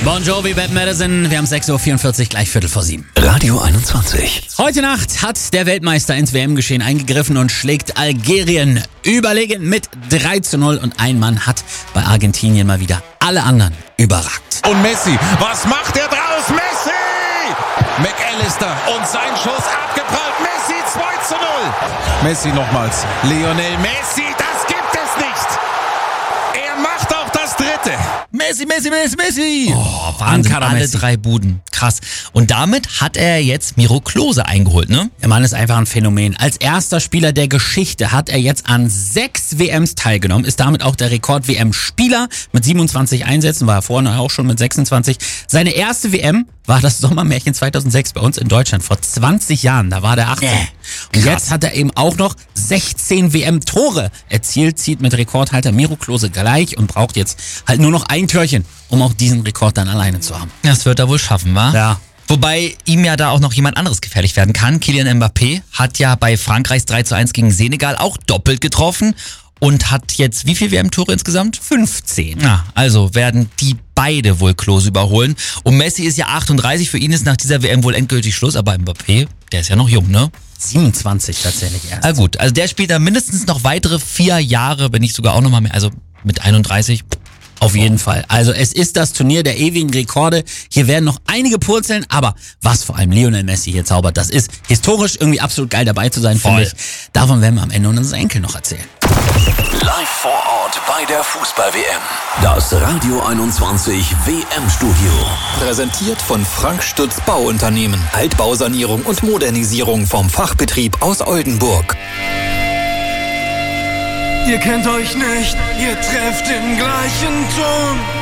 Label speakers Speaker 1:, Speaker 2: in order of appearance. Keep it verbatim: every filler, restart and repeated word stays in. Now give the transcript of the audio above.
Speaker 1: Bon Jovi, Bad Medicine. Wir haben sechs Uhr vierundvierzig, gleich Viertel vor sieben.
Speaker 2: Radio einundzwanzig.
Speaker 1: Heute Nacht hat der Weltmeister ins W M-Geschehen eingegriffen und schlägt Algerien überlegen mit drei zu null. Und ein Mann hat bei Argentinien mal wieder alle anderen überragt.
Speaker 3: Und Messi, was macht er draus? Messi! McAllister und sein Schuss abgeprallt. Messi zwei zu null. Messi nochmals. Lionel Messi, das gibt es nicht. Er macht auch das dritte.
Speaker 4: Messi, Messi, Messi, Messi.
Speaker 1: Oh, Wahnsinn,
Speaker 4: Ankara
Speaker 1: alle
Speaker 4: Messi. Drei Buden. Krass. Und damit hat er jetzt Miro Klose eingeholt, ne?
Speaker 1: Der Mann ist einfach ein Phänomen. Als erster Spieler der Geschichte hat er jetzt an sechs W Ms teilgenommen, ist damit auch der Rekord-W M-Spieler mit siebenundzwanzig Einsätzen, war er vorne auch schon mit sechsundzwanzig. Seine erste W M war das Sommermärchen zweitausendsechs bei uns in Deutschland, vor zwanzig Jahren, da war der achtzehn.
Speaker 4: Äh,
Speaker 1: Und jetzt hat er eben auch noch sechzehn W M-Tore erzielt, zieht mit Rekordhalter Miro Klose gleich und braucht jetzt halt nur noch ein Türchen, um auch diesen Rekord dann alleine zu haben.
Speaker 4: Das wird er wohl schaffen, wa?
Speaker 1: Ja.
Speaker 4: Wobei ihm ja da auch noch jemand anderes gefährlich werden kann. Kylian Mbappé hat ja bei Frankreichs drei zu eins gegen Senegal auch doppelt getroffen und hat jetzt wie viel W M-Tore insgesamt?
Speaker 1: fünfzehn.
Speaker 4: Ja, also werden die beide wohl Klose überholen. Und Messi ist ja achtunddreißig, für ihn ist nach dieser W M wohl endgültig Schluss, aber Mbappé, der ist ja noch jung, ne?
Speaker 1: siebenundzwanzig tatsächlich erst.
Speaker 4: Na gut, also der spielt da mindestens noch weitere vier Jahre, wenn nicht sogar auch nochmal mehr, also mit einunddreißig.
Speaker 1: Auf jeden Fall. Also es ist das Turnier der ewigen Rekorde. Hier werden noch einige purzeln, aber was vor allem Lionel Messi hier zaubert, das ist historisch irgendwie absolut geil dabei zu sein, finde ich. Davon werden wir am Ende unseres Enkel noch erzählen.
Speaker 2: Live vor Ort bei der Fußball-W M. Das Radio einundzwanzig W M-Studio.
Speaker 5: Präsentiert von Frank Stutz Bauunternehmen. Altbausanierung und Modernisierung vom Fachbetrieb aus Oldenburg.
Speaker 6: Ihr kennt euch nicht, ihr trefft den gleichen Ton.